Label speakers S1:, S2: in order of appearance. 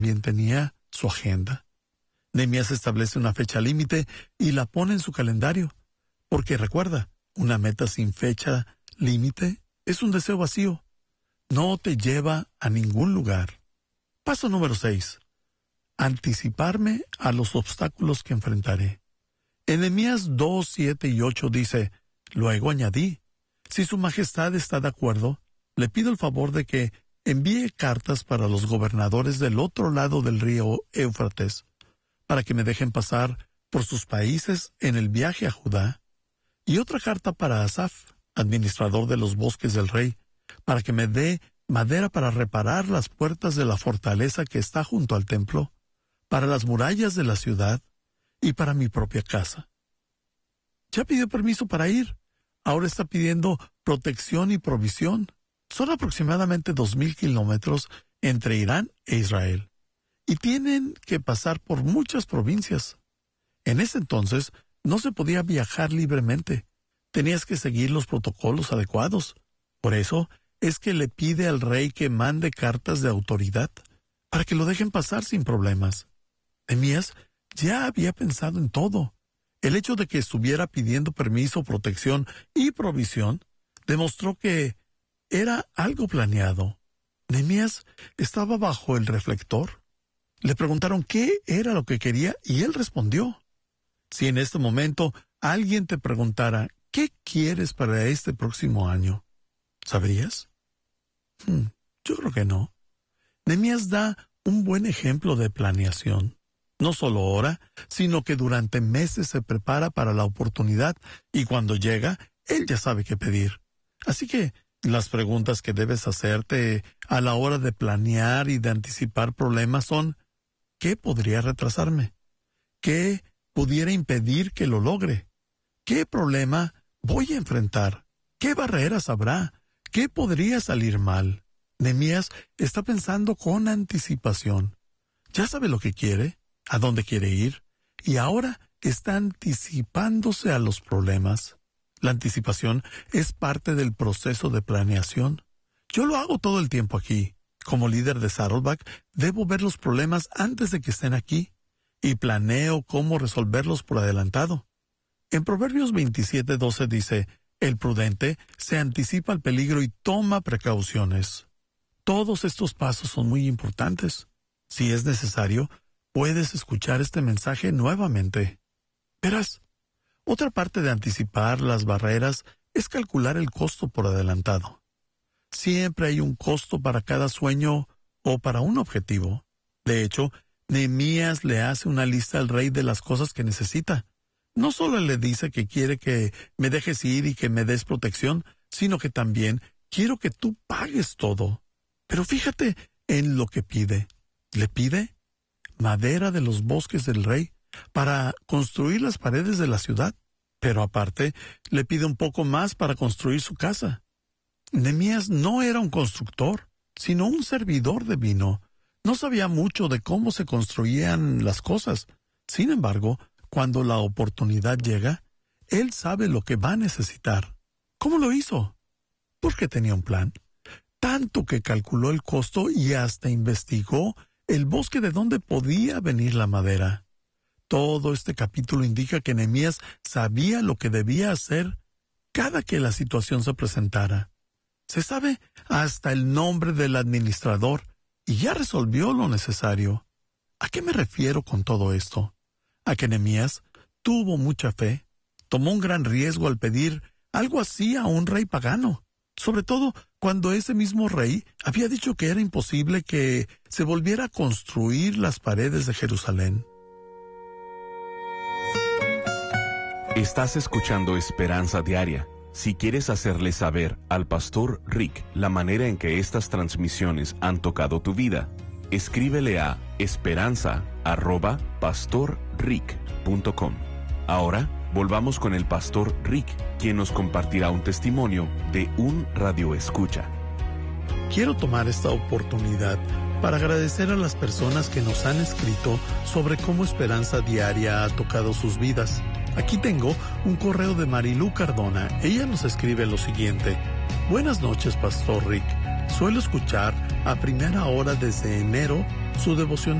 S1: también tenía su agenda. Nehemías establece una fecha límite y la pone en su calendario, porque recuerda, una meta sin fecha límite es un deseo vacío. No te lleva a ningún lugar. Paso número 6. Anticiparme a los obstáculos que enfrentaré. En Nehemías 2, 7 y 8 dice, luego añadí, si su majestad está de acuerdo, le pido el favor de que envíe cartas para los gobernadores del otro lado del río Éufrates, para que me dejen pasar por sus países en el viaje a Judá, y otra carta para Asaf, administrador de los bosques del rey, para que me dé madera para reparar las puertas de la fortaleza que está junto al templo, para las murallas de la ciudad y para mi propia casa. Ya pidió permiso para ir. Ahora está pidiendo protección y provisión. Son aproximadamente 2,000 kilómetros entre Irán e Israel, y tienen que pasar por muchas provincias. En ese entonces no se podía viajar libremente. Tenías que seguir los protocolos adecuados. Por eso es que le pide al rey que mande cartas de autoridad para que lo dejen pasar sin problemas. Nehemías ya había pensado en todo. El hecho de que estuviera pidiendo permiso, protección y provisión demostró que era algo planeado. Nehemías estaba bajo el reflector. Le preguntaron qué era lo que quería y él respondió. Si en este momento alguien te preguntara, ¿qué quieres para este próximo año? ¿Sabrías? Yo creo que no. Nehemías da un buen ejemplo de planeación. No solo ora, sino que durante meses se prepara para la oportunidad y cuando llega, él ya sabe qué pedir. Así que las preguntas que debes hacerte a la hora de planear y de anticipar problemas son, ¿qué podría retrasarme? ¿Qué pudiera impedir que lo logre? ¿Qué problema voy a enfrentar? ¿Qué barreras habrá? ¿Qué podría salir mal? Nehemías está pensando con anticipación. Ya sabe lo que quiere, a dónde quiere ir, y ahora está anticipándose a los problemas. La anticipación es parte del proceso de planeación. Yo lo hago todo el tiempo aquí. Como líder de Saddleback, debo ver los problemas antes de que estén aquí, y planeo cómo resolverlos por adelantado. En Proverbios 27:12 dice, el prudente se anticipa al peligro y toma precauciones. Todos estos pasos son muy importantes. Si es necesario, puedes escuchar este mensaje nuevamente. Verás, otra parte de anticipar las barreras es calcular el costo por adelantado. Siempre hay un costo para cada sueño o para un objetivo. De hecho, Nehemías le hace una lista al rey de las cosas que necesita. No solo le dice que quiere que me dejes ir y que me des protección, sino que también quiero que tú pagues todo. Pero fíjate en lo que pide. Le pide madera de los bosques del rey para construir las paredes de la ciudad, pero aparte le pide un poco más para construir su casa. Nehemías no era un constructor, sino un servidor de vino. No sabía mucho de cómo se construían las cosas. Sin embargo, cuando la oportunidad llega, él sabe lo que va a necesitar. ¿Cómo lo hizo? Porque tenía un plan. Tanto que calculó el costo y hasta investigó el bosque de donde podía venir la madera. Todo este capítulo indica que Nehemías sabía lo que debía hacer cada que la situación se presentara. Se sabe hasta el nombre del administrador y ya resolvió lo necesario. ¿A qué me refiero con todo esto? A que Nehemías tuvo mucha fe, tomó un gran riesgo al pedir algo así a un rey pagano, sobre todo cuando ese mismo rey había dicho que era imposible que se volviera a construir las paredes de Jerusalén.
S2: Estás escuchando Esperanza Diaria. Si quieres hacerle saber al Pastor Rick la manera en que estas transmisiones han tocado tu vida, escríbele a esperanza@pastorrick.com. Ahora, volvamos con el Pastor Rick, quien nos compartirá un testimonio de un radioescucha.
S1: Quiero tomar esta oportunidad para agradecer a las personas que nos han escrito sobre cómo Esperanza Diaria ha tocado sus vidas. Aquí tengo un correo de Marilú Cardona. Ella nos escribe lo siguiente. Buenas noches, Pastor Rick. Suelo escuchar a primera hora desde enero Su devoción